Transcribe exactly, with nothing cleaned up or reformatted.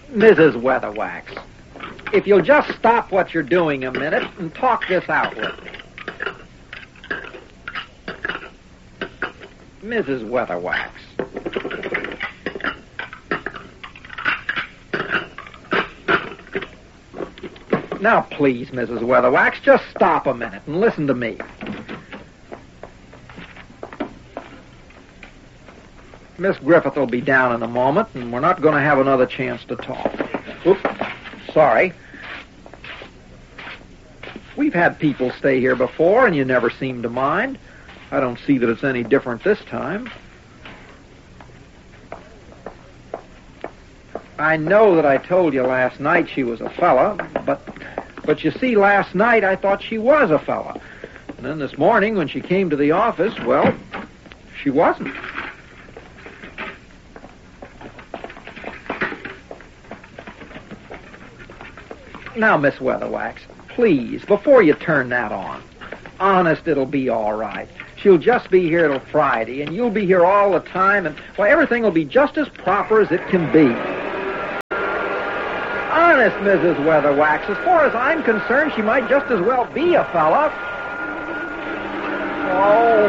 Missus Weatherwax, if you'll just stop what you're doing a minute and talk this out with me. Missus Weatherwax. Now, please, Missus Weatherwax, just stop a minute and listen to me. Miss Griffith will be down in a moment, and we're not going to have another chance to talk. Oops, sorry. We've had people stay here before, and you never seem to mind. I don't see that it's any different this time. I know that I told you last night she was a fella, but but you see, last night I thought she was a fella. And then this morning when she came to the office, well, she wasn't. Now, Miss Weatherwax, please, before you turn that on, honest, it'll be all right. She'll just be here till Friday, and you'll be here all the time, and, well, everything will be just as proper as it can be. Honest, Missus Weatherwax, as far as I'm concerned, she might just as well be a fella. Oh.